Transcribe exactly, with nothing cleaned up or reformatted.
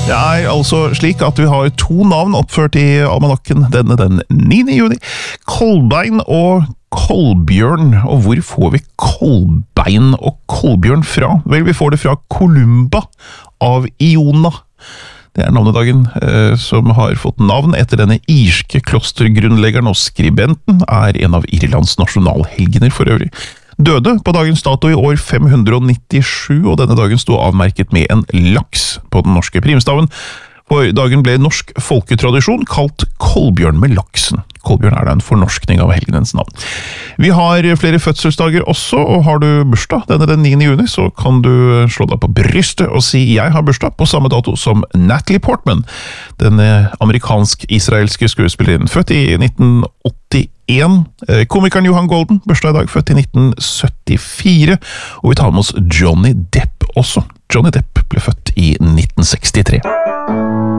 Det er altså slik at vi har to navn oppført i almanakken denne den niende juni. Kolbein og Kolbjørn. Og hvor får vi Kolbein og Kolbjørn fra? Vel, vi får det fra Columba av Iona. Det er navnedagen eh, som har fått navn etter denne irske klostergrunnleggeren og skribenten, er en av Irlands nasjonalhelgener for øvrig. Døde på dagens dato i år fem hundre nittisju, og denne dagen sto avmerket med en laks på den norske primstaven. For dagen ble norsk folketradisjon kalt Kolbjørn med laksen. Kolbjørn er da en fornorskning av helgenens navn. Vi har flere fødselsdager også, og har du bursdag denne den niende juni, så kan du slå deg på brystet og si jeg har bursdag på samme dato som Natalie Portman, den amerikansk-israelske skuespilleren, født i nitten åttien. Komikeren Johan Golden, bursdag i dag, født i nitten syttifire, og vi tar med oss Johnny Depp også. Johnny Depp ble født i nitten sekstitre.